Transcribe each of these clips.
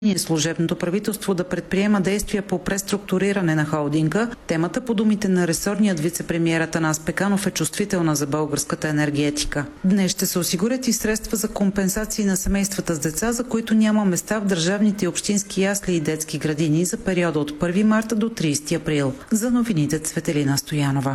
служебното правителство да предприема действия по преструктуриране на холдинга, темата по думите на ресорният вицепремиер Атанас Пеканов е чувствителна за българската енергетика. Днес ще се осигурят и средства за компенсации на семействата с деца, за които няма места в държавните и общински ясли и детски градини за периода от 1 марта до 30 април. За новините Цветелина Стоянова.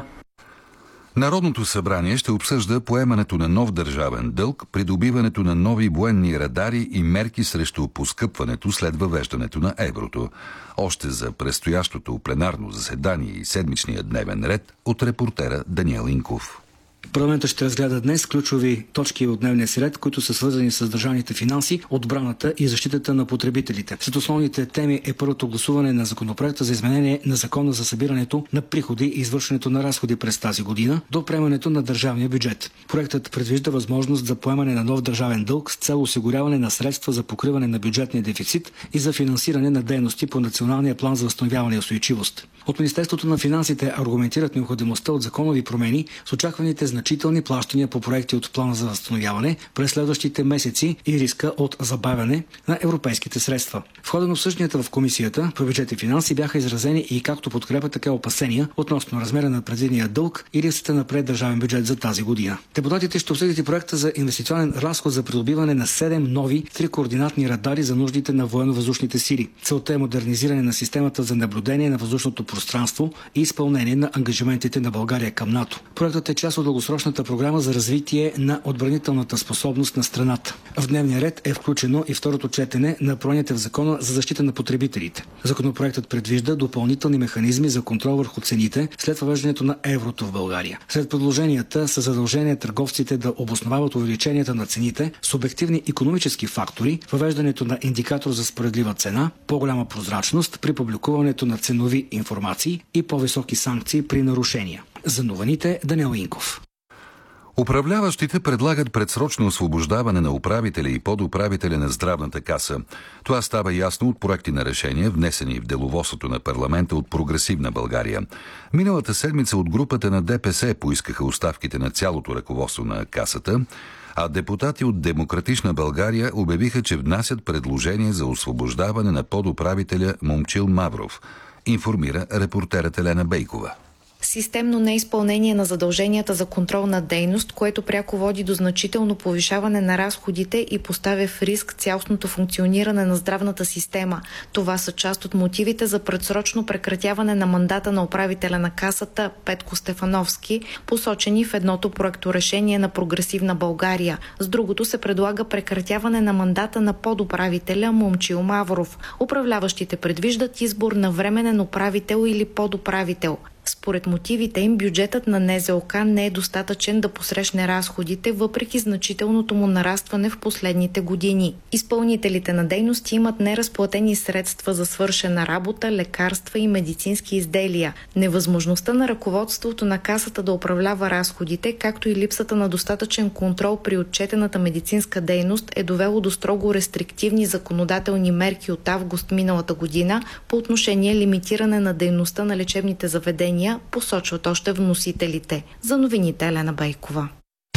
Народното събрание ще обсъжда поемането на нов държавен дълг, придобиването на нови военни радари и мерки срещу поскъпването след въвеждането на еврото. Още за предстоящото пленарно заседание и седмичния дневен ред от репортера Даниел Инков. Парламентът ще разгледа днес ключови точки от дневния си ред, които са свързани с държавните финанси, отбраната и защитата на потребителите. Сред основните теми е първото гласуване на законопроекта за изменение на закона за събирането на приходи и извършването на разходи през тази година до приемането на държавния бюджет. Проектът предвижда възможност за поемане на нов държавен дълг с цел осигуряване на средства за покриване на бюджетния дефицит и за финансиране на дейности по Националния план за възстановяване и устойчивост. От Министерството на финансите аргументират необходимостта от законови промени с очакваните значителни плащания по проекти от плана за възстановяване през следващите месеци и риска от забавяне на европейските средства. В хода на обсъжданията в Комисията по бюджет и финанси бяха изразени и както подкрепа, така и опасения относно размера на предвидения дълг и липсата на преддържавен бюджет за тази година. Депутатите ще обсъдят и проекта за инвестиционен разход за придобиване на 7 нови 3-координатни радари за нуждите на военно-въздушните сили. Целта е модернизиране на системата за наблюдение на въздушното пространство и изпълнение на ангажиментите на България към НАТО. Проектът е част от дългосрочната програма за развитие на отбранителната способност на страната. В дневния ред е включено и второто четене на промените в закона за защита на потребителите. Законопроектът предвижда допълнителни механизми за контрол върху цените след въвеждането на еврото в България. Сред предложенията са задължение търговците да обосновават увеличенията на цените с обективни икономически фактори, въвеждането на индикатор за справедлива цена, по-голяма прозрачност при публикуването на ценови информации и по-високи санкции при нарушения. За новините Даниел Инков. Управляващите предлагат предсрочно освобождаване на управителя и подуправителя на Здравната каса. Това става ясно от проекти на решения, внесени в деловодството на парламента от Прогресивна България. Миналата седмица от групата на ДПС поискаха оставките на цялото ръководство на касата, а депутати от Демократична България обявиха, че внасят предложение за освобождаване на подуправителя Момчил Мавров, информира репортерът Елена Бейкова. Системно неизпълнение на задълженията за контролна дейност, което пряко води до значително повишаване на разходите и поставя в риск цялостното функциониране на здравната система. Това са част от мотивите за предсрочно прекратяване на мандата на управителя на касата Петко Стефановски, посочени в едното проекторешение на Прогресивна България. С другото се предлага прекратяване на мандата на подуправителя Момчил Мавров. Управляващите предвиждат избор на временен управител или подуправител. Според мотивите им, бюджетът на НЗОК не е достатъчен да посрещне разходите, въпреки значителното му нарастване в последните години. Изпълнителите на дейности имат неразплатени средства за свършена работа, лекарства и медицински изделия. Невъзможността на ръководството на касата да управлява разходите, както и липсата на достатъчен контрол при отчетената медицинска дейност е довело до строго рестриктивни законодателни мерки от август миналата година по отношение лимитиране на дейността на лечебните заведения, посочват още вносителите. За новините Елена Бейкова.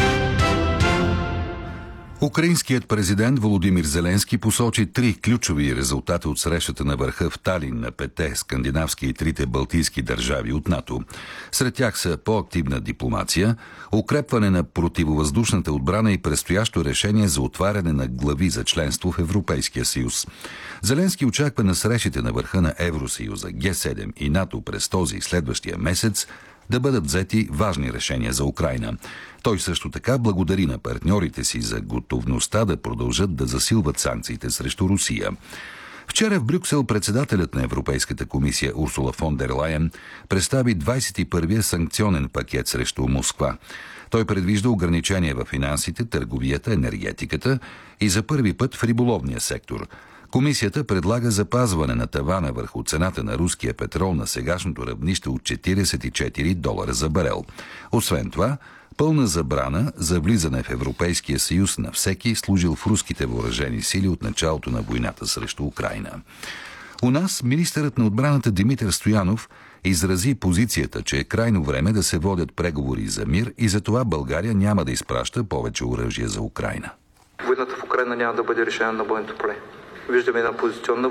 Украинският президент Володимир Зеленски посочи 3 ключови резултата от срещата на върха в Талин на 5 скандинавски и 3 балтийски държави от НАТО. Сред тях са по-активна дипломация, укрепване на противовъздушната отбрана и предстоящо решение за отваряне на глави за членство в Европейския съюз. Зеленски очаква на срещите на върха на Евросъюза, Г7 и НАТО през този и следващия месец да бъдат взети важни решения за Украйна. Той също така благодари на партньорите си за готовността да продължат да засилват санкциите срещу Русия. Вчера в Брюксел председателят на Европейската комисия Урсула фон дер Лайен представи 21-я санкционен пакет срещу Москва. Той предвижда ограничения в финансите, търговията, енергетиката и за първи път в риболовния сектор. Комисията предлага запазване на тавана върху цената на руския петрол на сегашното равнище от $44 за барел. Освен това, пълна забрана за влизане в Европейския съюз на всеки служил в руските въоръжени сили от началото на войната срещу Украйна. У нас министърът на отбраната Димитър Стоянов изрази позицията, че е крайно време да се водят преговори за мир и за това България няма да изпраща повече оръжие за Украйна. Войната в Украйна няма да бъде решена на бойното поле. виждаме една позиционна